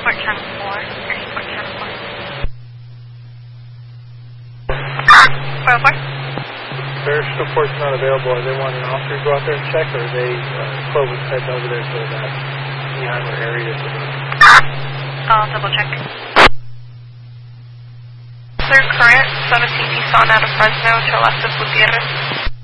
Airport Channel 4. Airport Channel 4. 404? Their support's not available. Are they wanting an officer to go out there and check, or are they Clovis heading over there to that Heheimer area? I'll double check. Sir, current 17 Tucson out of Fresno to left of Gutierrez.